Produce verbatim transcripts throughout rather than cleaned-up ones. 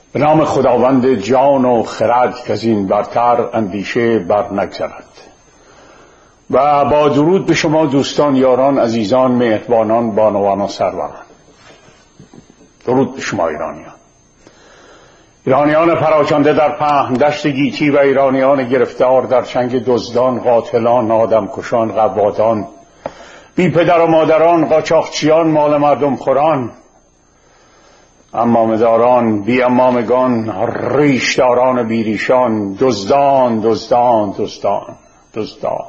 به نام خداوند جان و خرد که از این برتر اندیشه بر نگذرد. و با درود به شما دوستان، یاران، عزیزان، مهربانان، بانوان و سروران. درود به شما ایرانیان، ایرانیان پراکنده در پهن دشت گیتی و ایرانیان گرفتار در چنگ دزدان، قاتلان، آدمکشان، قوادان، بی پدر و مادران، قاچاقچیان، مال مردم خوران، امامداران، بی امامگان، ریشداران بیریشان، دزدان دزدان دزدان دزدان.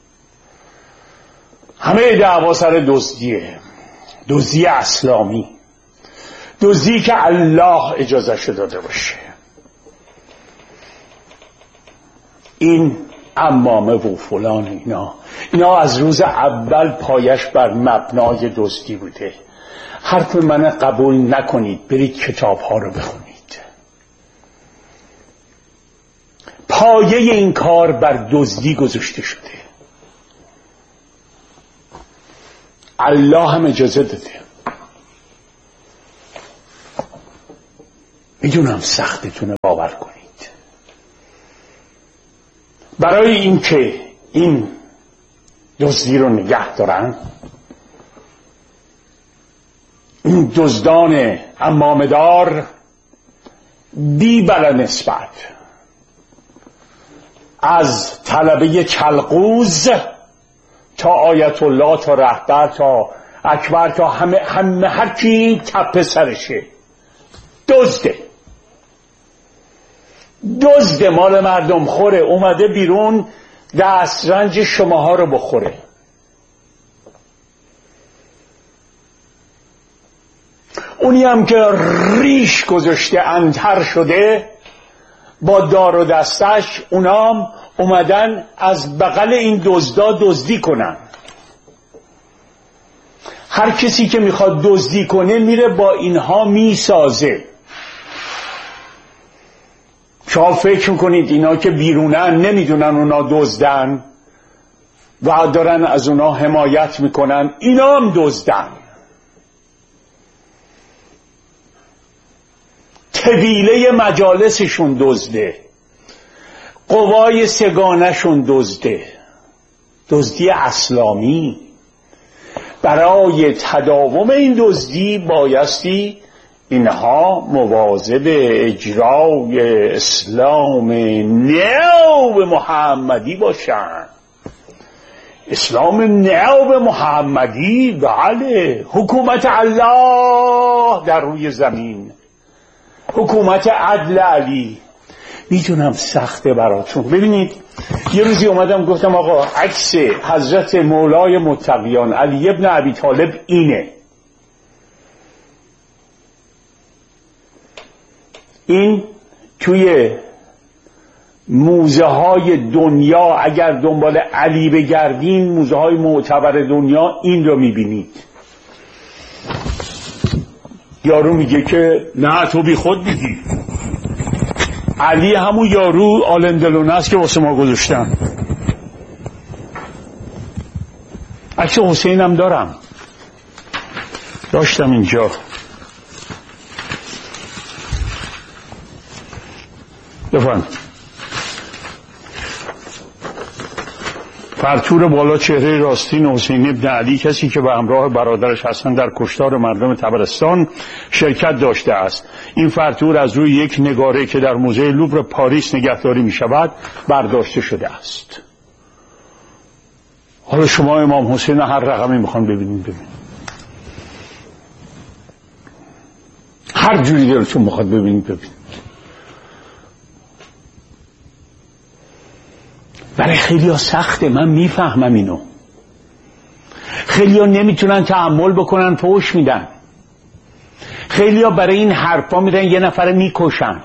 همه دعوا سر دزدیه، دزدی اسلامی، دزدی که الله اجازه داده باشه. این عمامه و فلان اینا اینا از روز اول پایش بر مبنای دزدی بوده. حرف من قبول نکنید، برید کتاب ها رو بخونید. پایه این کار بر دزدی گذاشته شده. الله هم اجازه داده. میدونم سختتونه باور کنید. برای اینکه این دزدی رو نگه دارن، این دزدان عمامه‌دار بی بلا نسبت از طلبه چلقوز تا آیت الله تا رهبر تا اکبر تا همه همه هر کی تپه سرشه دزده. دزد مال مردم خوره، اومده بیرون دسترنج شماها رو بخوره. اونی هم که ریش گذاشته انتر شده با دار و دستش، اونام اومدن از بغل این دزدا دزدی کنن. هر کسی که میخواد دزدی کنه میره با اینها میسازه. شما فکر میکنید اینا که بیرونن نمیدونن اونا دزدن و دارن از اونا حمایت میکنن؟ اینا هم دزدن. طویله مجالسشون دزده، قوای سگانشون دزده. دزدی اسلامی. برای تداوم این دزدی بایستی اینها مواظب اجرای اسلام نو محمدی باشن. اسلام نو محمدی، بله، حکومت الله در روی زمین، حکومت عدل علی. میتونم سخته براتون. ببینید یه روزی اومدم گفتم آقا عکس حضرت مولای متقیان علی ابن ابی طالب اینه. این توی موزه های دنیا اگر دنبال علی بگردین، موزه های معتبر دنیا این رو میبینید. یارو میگه که نه تو بی خود میگی، علی همون یارو آلندلونه است که واسه ما گذاشتن. عکس حسین هم دارم، داشتم اینجا. بفرم فرتور بالا چهره راستین حسین ابن علی، کسی که به همراه برادرش حسن در کشتار مردم طبرستان شرکت داشته است. این فرتور از روی یک نگاره که در موزه لوور پاریس نگهداری می شود برداشته شده است. حالا شما امام حسین هر رقمی میخوان ببینید ببینید، هر جوری دلتون میخواد ببینید ببینید. برای خیلی ها سخته، من میفهمم اینو. خیلی ها نمیتونن تحمل بکنن، فحش میدن. خیلی ها برای این حرفا میرن یه نفر میکشن،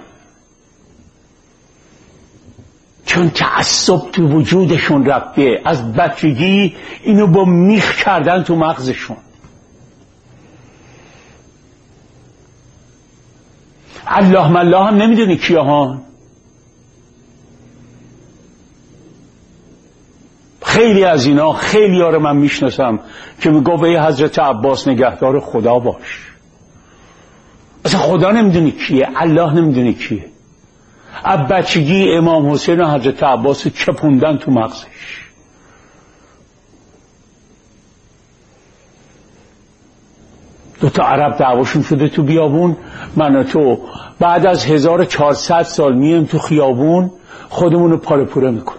چون تعصب تو وجودشون رفته. از بچگی اینو با میخ کردن تو مغزشون. الله مالله هم نمیدونی کیا ها. خیلی از اینا، خیلی ها رو من میشناسم که میگو به حضرت عباس نگهدار خدا باش. اصلا خدا نمیدونه کیه، الله نمیدونه کیه. از بچگی امام حسین و حضرت عباس چپوندن تو مغزش. دو تا عرب دعواشون شده تو بیابون، من و تو بعد از هزار و چهارصد سال میایم تو خیابون خودمونو پاره پوره میکنیم.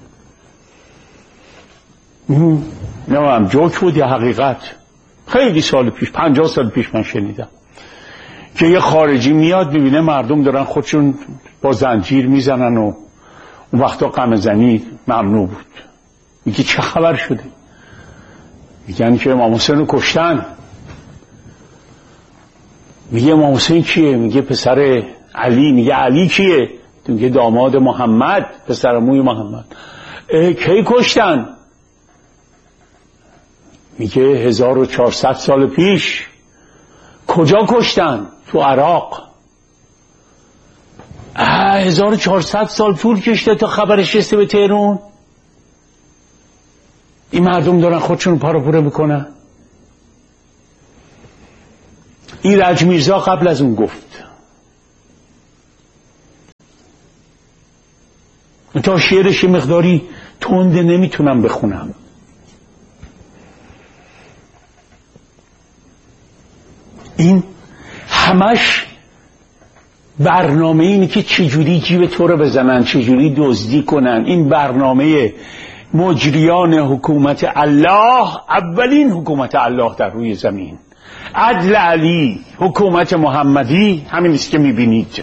نمیم جوک بود یا حقیقت. خیلی سال پیش، پنجاه سال پیش من شنیدم که یه خارجی میاد میبینه مردم دارن خودشون با زنجیر میزنن و اون وقتا غم زنی ممنوع بود. میگه چه خبر شده؟ میگن که امام حسین رو کشتن. میگه امام حسین کیه؟ میگه پسر علی. میگه علی کیه؟ میگه داماد محمد، پسر موی محمد. کی کشتن؟ میگه هزار و چهارصد سال پیش. کجا کشتن؟ تو عراق. هزار و چهارصد سال طول کشته تا خبرش رسیده به تهران. این مردم دارن خودشون پاره پوره میکنن. ایرج میرزا قبل از اون گفت، تا شعرش مقداری تنده نمیتونم بخونم. این همش برنامه اینه که چجوری جیب تو رو بزنن، چجوری دزدی کنن. این برنامه مجریان حکومت الله، اولین حکومت الله در روی زمین، عدل علی، حکومت محمدی، همین است که میبینید.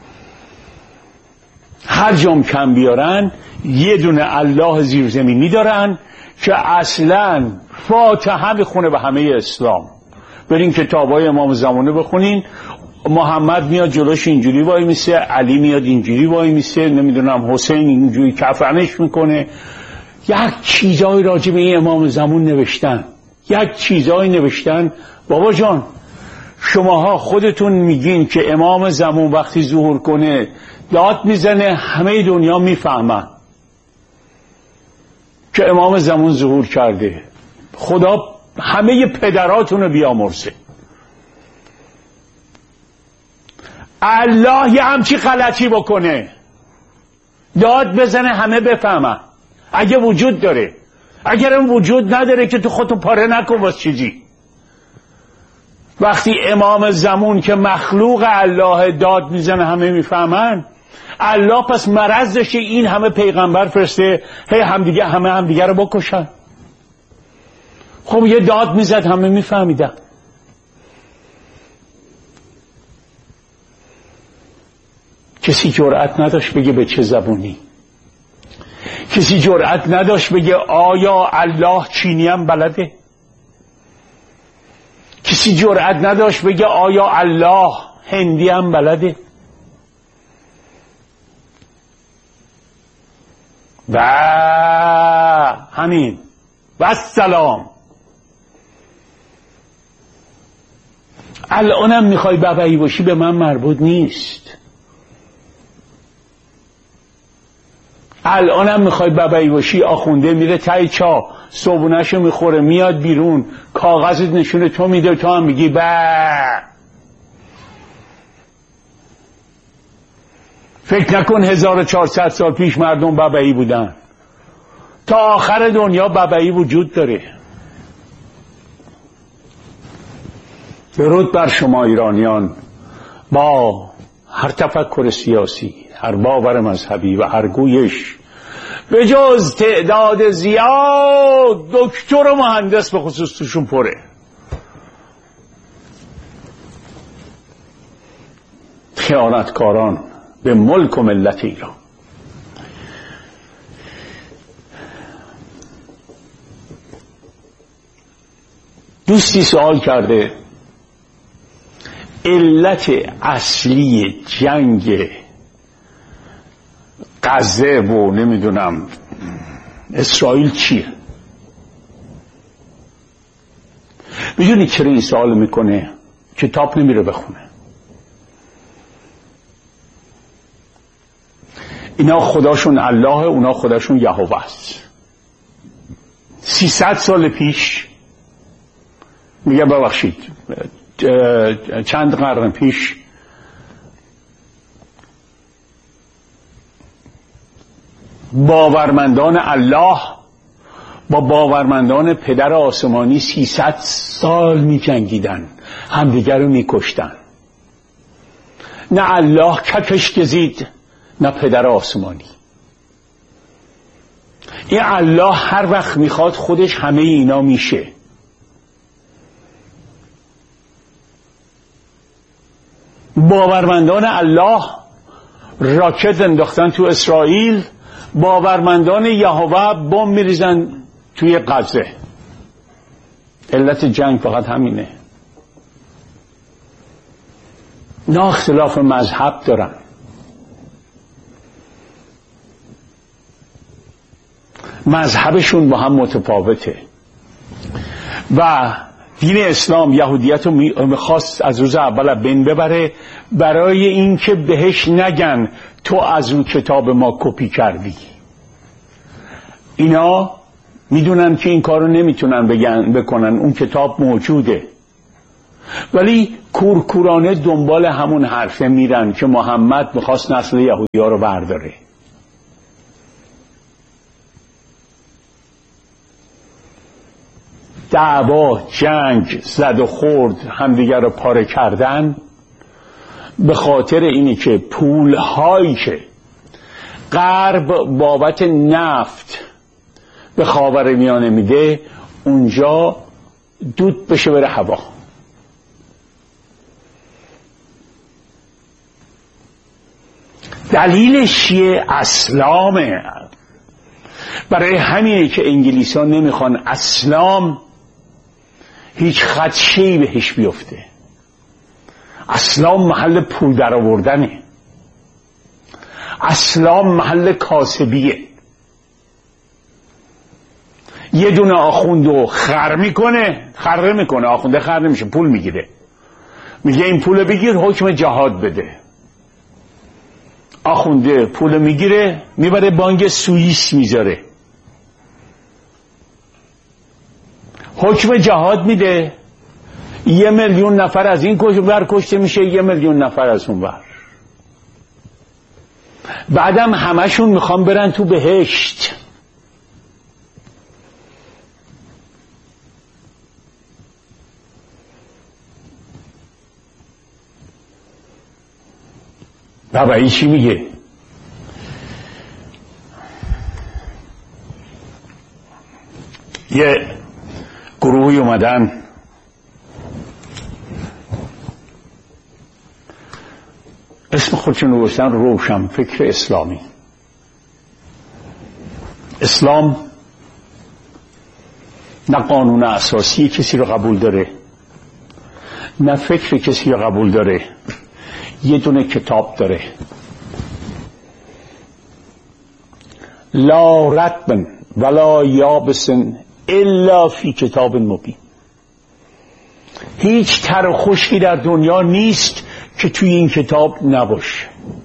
هر جام کم بیارن یه دونه الله زیرزمینی دارن که اصلا فاتحه بخونه به همه اسلام. برین کتابای امام زمانه بخونین، محمد میاد جلوش اینجوری وای میسه، علی میاد اینجوری وای میسه، نمیدونم حسین اینجوری کفنش میکنه. یک چیزای راجع به این امام زمان نوشتن، یک چیزای نوشتن. بابا جان شماها خودتون میگین که امام زمان وقتی ظهور کنه داد میزنه، همه دنیا میفهمن که امام زمان ظهور کرده. خدا همه پدراتون رو بیامرزه. الله یه همچی غلطی بکنه داد بزنه همه بفهمن، اگه وجود داره. اگر این وجود نداره که تو خودتو پاره نکن واسه چیزی. وقتی امام زمان که مخلوق الله داد میزنه همه میفهمن، الله پس مرض داشته این همه پیغمبر فرسته هی همدیگه همه همدیگه رو بکشن. خب یه داد میزد همه میفهمیدن. کسی جرأت نداشت بگه به چه زبونی. کسی جرأت نداشت بگه آیا الله چینی هم بلده. کسی جرأت نداشت بگه آیا الله هندی هم بلده. و همین و سلام. الانم میخوای بابایی باشی به من مربوط نیست. الانم میخوای بابایی باشی، آخونده میره تای چا صبونهشو میخوره میاد بیرون کاغذت نشونه تو میده، تو هم میگی با. فکر نکن هزار و چهارصد سال پیش مردم بابایی بودن. تا آخر دنیا بابایی وجود داره. درود بر شما ایرانیان، با هر تفکر سیاسی، هر باور مذهبی و هر گویش، به جز تعداد زیاد دکتر و مهندس به خصوص توشون پره. خیانتکاران به ملک و ملت ایران. دوستی سوال کرده علت اصلی جنگ غزه و نمیدونم اسرائیل چیه؟ میدونی چرا این سوال میکنه؟ کتاب نمیره بخونه. اینا خداشون الله، اونا خداشون یهوه است. سیصد سال پیش میگه ببخشید چند قرن پیش باورمندان الله با باورمندان پدر آسمانی سیصد سال می جنگیدن، همدیگر رو می کشتن. نه الله کفش گزید نه پدر آسمانی. این الله هر وقت میخواد خودش همه اینا میشه. باورمندان الله راکت انداختن تو اسرائیل، باورمندان یهوه بمب میریزن توی غزه. علت جنگ فقط همینه. نه اختلاف مذهب دارن، مذهبشون با هم متفاوته. و دین اسلام یهودیت رو میخواست از روز اول بین ببره برای اینکه بهش نگن تو از اون کتاب ما کپی کردی. اینا میدونن که این کار رو نمیتونن بگن بکنن، اون کتاب موجوده، ولی کورکورانه دنبال همون حرفه میرن که محمد میخواست نسل یهودی ها رو برداره. دعوا، جنگ، زد و خورد، همدیگر رو پاره کردن به خاطر اینی که پولهایی که غرب بابت نفت به خاورمیانه میده اونجا دود بشه بره هوا. دلیلش چیه؟ اسلامه. برای همینه که انگلیس‌ها نمیخوان اسلام هیچ خدشه‌ای بهش بیفته. اسلام محل پول در آوردنه، اسلام محل کاسبیه. یه دونه آخوندو خر میکنه، خر میکنه، آخونده خر نمیشه، پول میگیره، میگه این پول بگیر حکم جهاد بده. آخونده پول میگیره میبره بانک سوئیس میذاره، حکم جهاد میده، یه میلیون نفر از این ور کشته میشه، یه میلیون نفر از اون ور. بعدم همشون میخوان برن تو بهشت. بابایی چی میگه؟ یه گروهی اومدن اسم خودشون رو گذاشتن روشن فکر اسلامی. اسلام نه قانون اساسی کسی رو قبول داره، نه فکر کسی رو قبول داره، یه دونه کتاب داره، لا رطب ولا یابس الا فی کتاب مبین. هیچ تر و خشکی در دنیا نیست که توی این کتاب نباشه.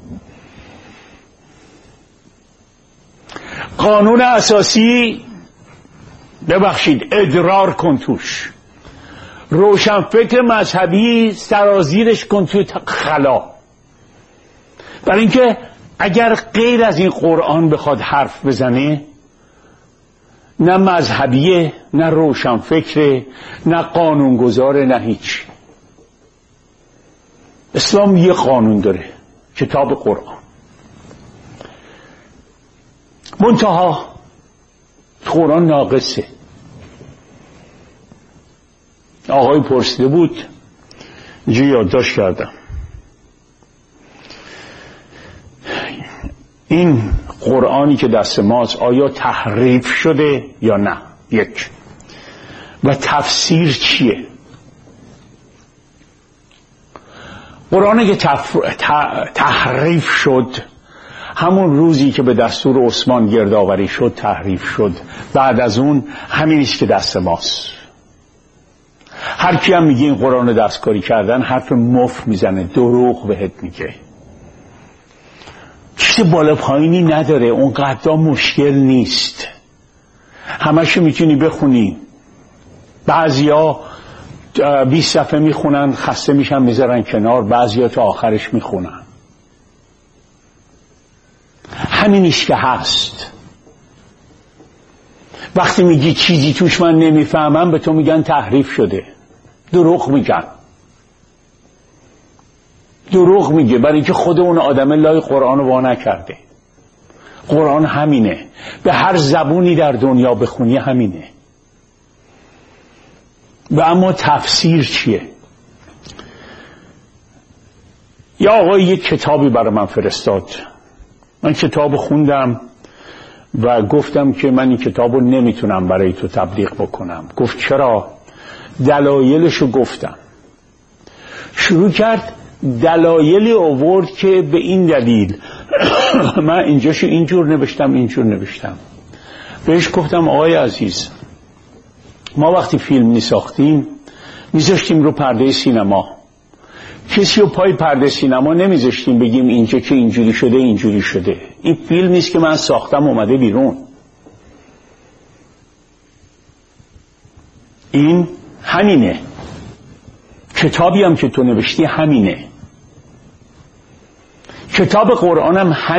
قانون اساسی ببخشید ادرار کن توش، روشنفکر مذهبی سرازیرش کن توی خلا. برای اینکه اگر غیر از این قرآن بخواد حرف بزنه نه مذهبیه، نه روشنفکره، نه قانونگذاره، نه هیچ. اسلام یه قانون داره، کتاب قرآن. منتها قرآن ناقصه. آقای پرسیده بود، اینجا یادداشت کردم، این قرآنی که دست ماست آیا تحریف شده یا نه؟ یک. و تفسیر چیه؟ قرآنی که تف... تحریف شد همون روزی که به دستور عثمان گردآوری شد تحریف شد. بعد از اون همینیست که دست ماست. هر کی هم میگه این قرآن رو دستکاری کردن حرف مفت میزنه، دروغ بهت میگه. چیز بالا پایینی نداره، اون قدر مشکل نیست، همشو میتونی بخونی. بعضیا بیست صفحه میخونن، خسته میشن میذارن کنار، بعضیا تا آخرش میخونن. همینیش که هست. وقتی میگی چیزی توش من نمیفهمم، به تو میگن تحریف شده. دروغ میگن. دروغ میگه، برای اینکه خود اون آدم لای قرآن رو وا نکرده. قرآن همینه، به هر زبونی در دنیا بخونی همینه. و اما تفسیر چیه؟ یا آقای یک کتابی برای من فرستاد، من کتاب خوندم و گفتم که من این کتاب رو نمیتونم برای تو تبلیغ بکنم. گفت چرا؟ دلایلشو گفتم. شروع کرد دلایلی آورد که به این دلیل من اینجاشو اینجور نوشتم اینجور نوشتم. بهش گفتم آقای عزیز، ما وقتی فیلم میساختیم میذاشتیم رو پرده سینما، کسی رو پای پرده سینما نمیذاشتیم بگیم اینجا که اینجوری شده اینجوری شده. این فیلم نیست که من ساختم اومده بیرون. این همینه. کتابی هم که تو نوشتی همینه. کتاب قرآنم همینه.